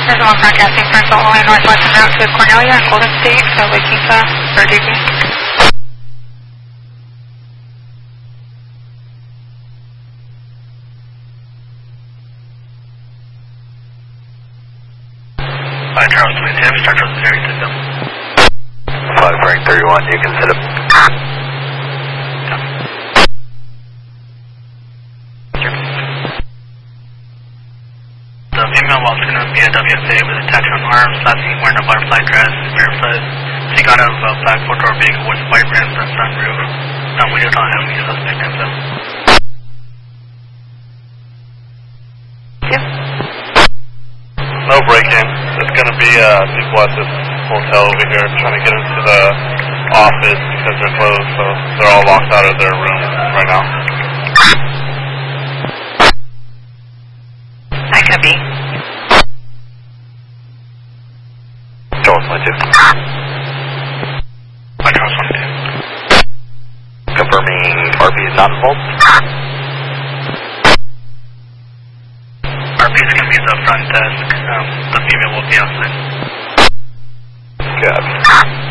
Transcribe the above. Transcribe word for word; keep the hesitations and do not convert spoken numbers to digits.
There's one broadcasting from Salt Lake Northwest en route to Cornelia and Golden State, so Waikika for D J. Hi, Charles twenty-two, start Charles area system. five Frank thirty-one, you can set up. The female was going to be a W F A with attached on arms, last seen wearing a butterfly dress, barefoot. She got out of a black four-door vehicle with white rims and sunroof. Um, we do not have any suspect info. Yep. No break-in. It's going to be uh, people at this hotel over here trying to get into the office because they're closed, so they're all locked out of their room right now. That could be. Charles twenty-two. Hi, Charles twenty-two. Confirming R P is not involved. R P is going to be the front desk. Um, the female will be outside. Good.